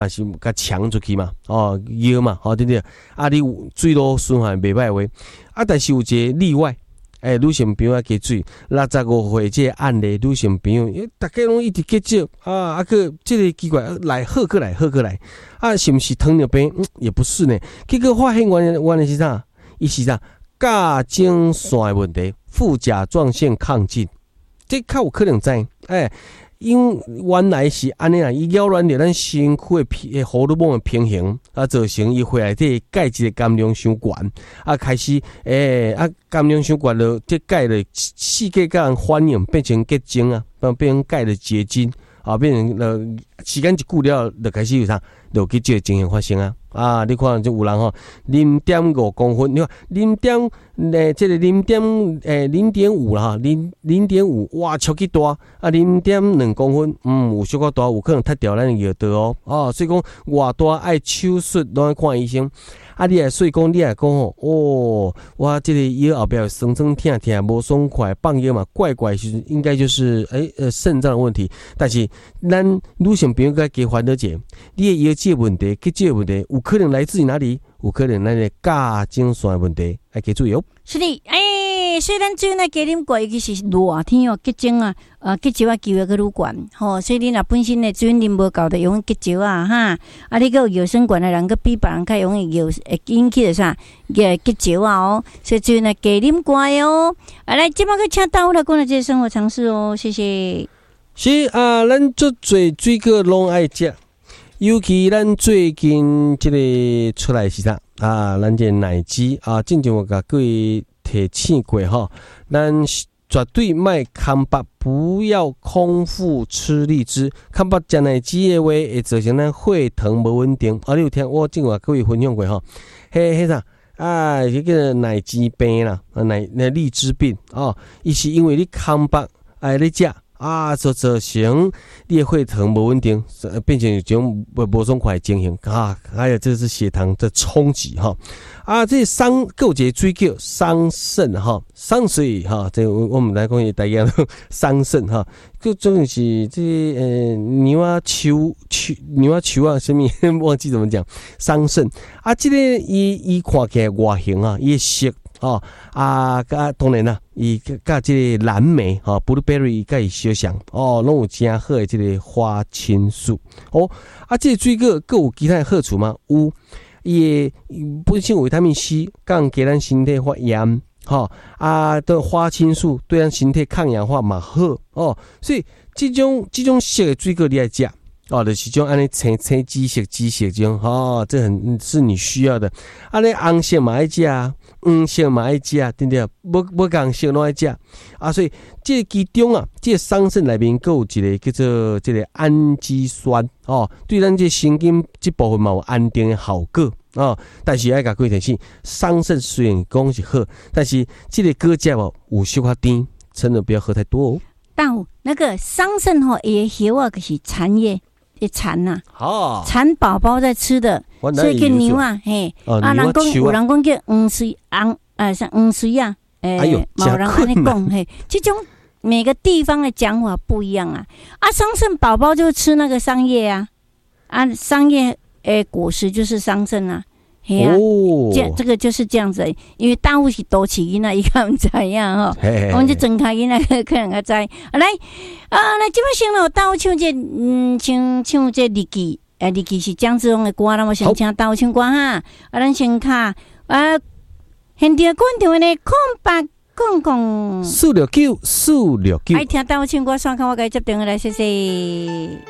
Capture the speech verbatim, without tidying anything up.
啊是甲抢出去嘛，哦，摇嘛，哦对不对？啊，你水路循环袂歹话，啊，但是有一个例外，诶、欸，女性朋友啊，加水，六十五岁这个案例，女性朋友，因为大家拢一直结石啊，啊个这个奇怪，来好过来，好过来，啊，是不是糖尿病？嗯，也不是呢。结果发现原原来是啥？伊是啥？甲精线的问题，副甲状腺亢进，这较有可能在，诶、欸。因原来是安尼啊，伊扰乱着咱身躯的皮荷尔蒙的平衡，啊，造成伊血内底钙质的含量伤悬，啊，开始诶、欸、啊，含量伤悬了，这钙的四界甲人反应变成结晶啊，变成钙的结晶啊，变成了时间一久了，就开始有啥，就去这个情形发生啊。啊，你看就有人吼，零点五公分，你看零点诶，这个零点诶零点五啦，零零点五，哇，超级大啊！零点两公分，嗯，有小可大，有可能踢掉咱药道哦。哦，所以讲偌大爱手术，拢要看医生。啊，你来所以讲，你来讲吼，哦，我这个药后壁酸酸痛痛，无爽快，放药嘛，怪怪，其实应该就是诶、欸、呃肾脏的问题。但是咱女性朋友该加烦恼者，你的腰这问题，结这问题有。可能来自于哪里？有可能咱的甲精线问题，要加注意哦。 是的，哎，所以咱水呢加啉过，尤其是热天哦，结晶啊，呃，结石啊，机会佫愈悬，吼。所以你若本身的水啉无够，就容易结石啊，哈。啊，你佫有腰酸管的人，佫比别人较容易有会引起的啥，个结石啊哦。所以水呢加啉过哦。啊，来，即摆佫请大伙来讲下这个生活常识哦，谢谢。 是啊，咱足侪水果拢爱食。尤其咱最近这个出来是啥啊？咱这奶鸡啊，之前我甲各位提醒过哈，咱绝对卖空腹，不要空腹吃荔枝。空腹食奶鸡的话，会造成咱血糖无稳定。啊，你有听我之前各位分享过哈？迄迄啥啊？迄个奶鸡病啦，奶奶荔枝病哦，伊是因为你空腹爱咧食。啊，就造成你的血糖不稳定，变成一种无爽快的情形啊！还有这是血糖的冲击哈啊！这伤还有一个水叫伤肾哈，伤水哈，这我们来讲也大家伤肾哈，就总是这呃牛啊球球牛啊球啊什么忘记怎么讲伤肾啊！这个伊伊看起来外形啊，伊色。哦啊，甲当然啦，伊甲即个蓝莓哈、哦、，blueberry 甲伊相像哦，拢有真好的即个花青素哦。啊，即、这个水果佫有其他的好处吗？有，伊本身有维他命 C， 降给咱身体发炎，哈、哦、啊，的花青素对咱身体抗氧化嘛好哦。所以这种这种色的水果你爱食。哦，就是种安尼青青紫色、紫色这种，哦，这很是你需要的。安尼红色嘛爱食，黄色嘛爱食，对不对？无无红色拢爱食啊，所以这其中啊，这桑葚内面佫有一个叫做这个氨基酸哦，对咱这神经这部分嘛有安定的效果哦。但是爱甲各位提醒，桑葚虽然讲是好，但是这个果汁哦有小可甜，真的不要喝太多哦。 但那个桑葚吼，伊的叶啊就是产叶。蚕呐、啊，蚕、哦、宝宝在吃的，所以叫牛啊，嘿，哦、啊，人讲有人讲叫黄水红，呃，像黄水啊，诶、欸，某、哎、人安尼讲，嘿，这种每个地方的讲法不一样啊。啊，桑葚宝宝就吃那个桑叶啊，啊，桑叶诶果实就是桑葚啊，嘿啊，哦、这这个就是这样子，因为大户是多起囡仔，伊较唔知影吼，我们就睁开囡仔可能较知。啊来。啊，那即摆先咯，大伙唱这，嗯，唱唱这日记，诶，日记是江志荣的歌，那么先请大伙唱歌哈。啊，咱先卡啊，现场观众的空白讲讲四六九四六九， 爱听大伙唱歌，上看我该接电话来，谢谢。